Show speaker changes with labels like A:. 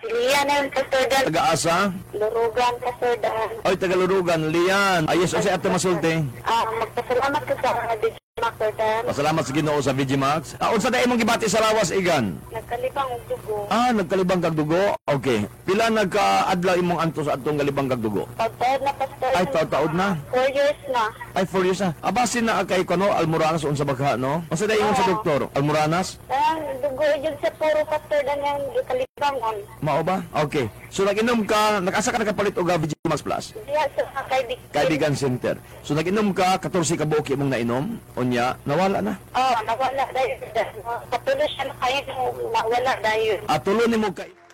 A: Lian ang Pastor Dan.
B: Taga-asa?
A: Lurugan, Pastor Dan.
B: Oy, taga-Lurugan, Lian. Ayos, o siya masulti.
A: Magpasalamat ka sa DJ Pastor Dan.
B: Pasalamat sa Ginoo sa VGMax. Unsa day imong gibati sa lawas, Igan?
A: Nagkalibang og dugo.
B: Nagkalibang kag dugo. Okay. Pila nagka-adlaw imong anto sa atong galibang kag dugo?
A: Pagtaod na, Pastor.
B: Ay, taod na.
A: 4 years na.
B: Ay, 4 years na. Abasin na kay kono Almoranas unsa bagha, no? Unsa day ingon sa doktor? Almoranas?
A: Ang dugo yun sa puro, Pastor Dan, yung ikalibangon.
B: Mao ba? Okay. So nag-inom ka, nag-asa ka nakapalit og VGMax Plus?
A: Diya sa
B: Kaibigan Center. So nag-inom ka 14 ka buok imong nainom, unya nawala na.
A: nawala dahil. Patuloy siya na kayo, nawala dahil.
B: At tulo nimo ka